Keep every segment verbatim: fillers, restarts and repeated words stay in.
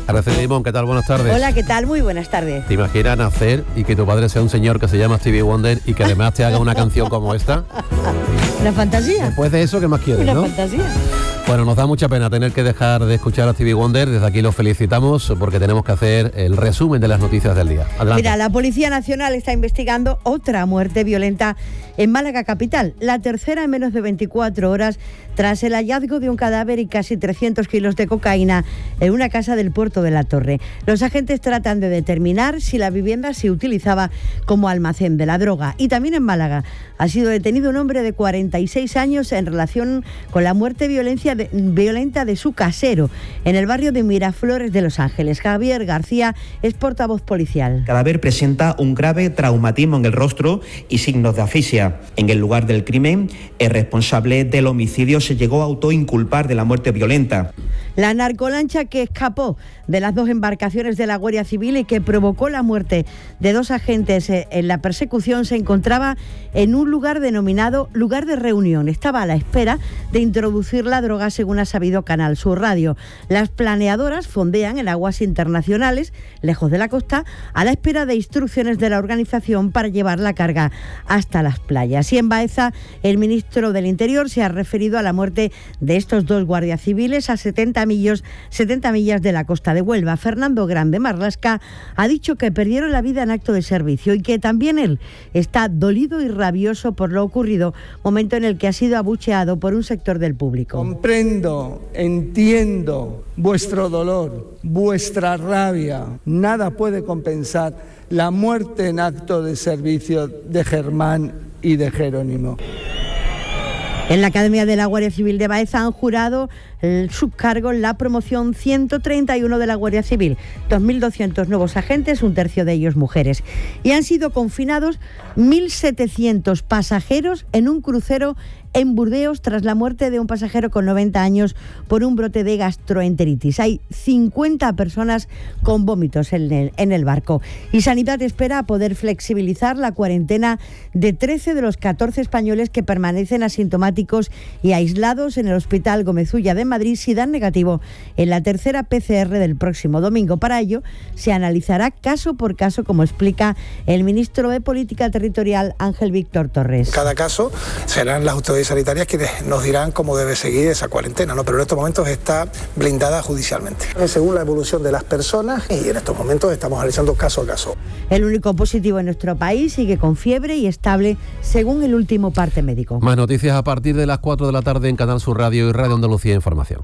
Araceli Limón, ¿qué tal? Buenas tardes. Hola, ¿qué tal? Muy buenas tardes. ¿Te imaginas nacer y que tu padre sea un señor que se llama Stevie Wonder y que además te haga una canción como esta? Una fantasía. Después de eso, ¿qué más quieres, Una no? fantasía. Bueno, nos da mucha pena tener que dejar de escuchar a Stevie Wonder. Desde aquí lo felicitamos porque tenemos que hacer el resumen de las noticias del día. Adelante. Mira, la Policía Nacional está investigando otra muerte violenta en Málaga capital, la tercera en menos de veinticuatro horas, tras el hallazgo de un cadáver y casi trescientos kilos de cocaína en una casa del puerto de la Torre. Los agentes tratan de determinar si la vivienda se utilizaba como almacén de la droga. Y también en Málaga ha sido detenido un hombre de cuarenta y seis años en relación con la muerte violencia de, violenta de su casero en el barrio de Miraflores de Los Ángeles. Javier García es portavoz policial. El cadáver presenta un grave traumatismo en el rostro y signos de asfixia. En el lugar del crimen, el responsable del homicidio se llegó a autoinculpar de la muerte violenta. La narcolancha que escapó de las dos embarcaciones de la Guardia Civil y que provocó la muerte de dos agentes en la persecución se encontraba en un lugar denominado lugar de reunión. Estaba a la espera de introducir la droga, según ha sabido Canal Sur Radio. Las planeadoras fondean en aguas internacionales, lejos de la costa, a la espera de instrucciones de la organización para llevar la carga hasta las playas. Y en Baeza, el ministro del Interior se ha referido a la muerte de estos dos guardias civiles a setenta millas, setenta millas de la costa de Huelva. Fernando Grande Marlasca ha dicho que perdieron la vida en acto de servicio y que también él está dolido y rabioso por lo ocurrido, momento en el que ha sido abucheado por un sector del público. Comprendo, entiendo vuestro dolor, vuestra rabia. Nada puede compensar la muerte en acto de servicio de Germán y de Jerónimo. En la Academia de la Guardia Civil de Baeza han jurado el subcargo en la promoción ciento treinta y uno de la Guardia Civil, dos mil doscientos nuevos agentes, un tercio de ellos mujeres. Y han sido confinados mil setecientos pasajeros en un crucero en Burdeos tras la muerte de un pasajero con noventa años por un brote de gastroenteritis. Hay cincuenta personas con vómitos en el, en el barco. Y Sanidad espera poder flexibilizar la cuarentena de trece de los catorce españoles que permanecen asintomáticos y aislados en el Hospital Gómez Ulla de Madrid si dan negativo en la tercera P C R del próximo domingo. Para ello se analizará caso por caso, como explica el ministro de Política Territorial, Ángel Víctor Torres. Cada caso serán las autoridades sanitarias quienes nos dirán cómo debe seguir esa cuarentena, ¿no? Pero en estos momentos está blindada judicialmente, según la evolución de las personas, y en estos momentos estamos analizando caso a caso. El único positivo en nuestro país sigue con fiebre y estable, según el último parte médico. Más noticias a partir de las cuatro de la tarde en Canal Sur Radio y Radio Andalucía Información.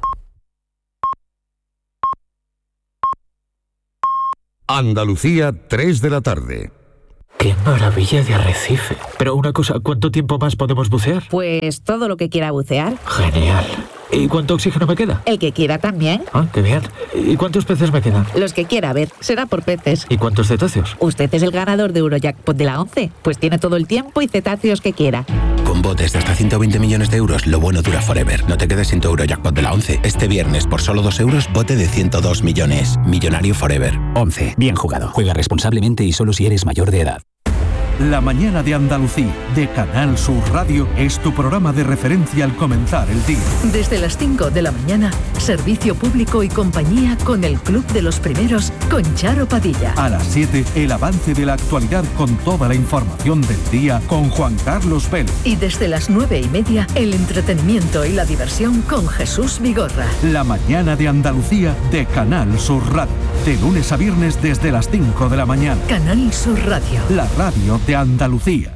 Andalucía, tres de la tarde. ¡Qué maravilla de arrecife! Pero una cosa, ¿cuánto tiempo más podemos bucear? Pues todo lo que quiera bucear. Genial. ¿Y cuánto oxígeno me queda? El que quiera también. Ah, qué bien. ¿Y cuántos peces me quedan? Los que quiera, a ver, será por peces. ¿Y cuántos cetáceos? Usted es el ganador de Eurojackpot de la once, pues tiene todo el tiempo y cetáceos que quiera. Con botes de hasta ciento veinte millones de euros, lo bueno dura forever. No te quedes sin tu Eurojackpot de la once. Este viernes, por solo dos euros, bote de ciento dos millones. Millonario forever. once. Bien jugado. Juega responsablemente y solo si eres mayor de edad. La mañana de Andalucía, de Canal Sur Radio, es tu programa de referencia al comenzar el día. Desde las cinco de la mañana, servicio público y compañía con el Club de los Primeros, con Charo Padilla. A las siete, el avance de la actualidad con toda la información del día con Juan Carlos Vélez. Y desde las nueve y media, el entretenimiento y la diversión con Jesús Vigorra. La mañana de Andalucía, de Canal Sur Radio. De lunes a viernes desde las cinco de la mañana. Canal Sur Radio. La radio de Andalucía.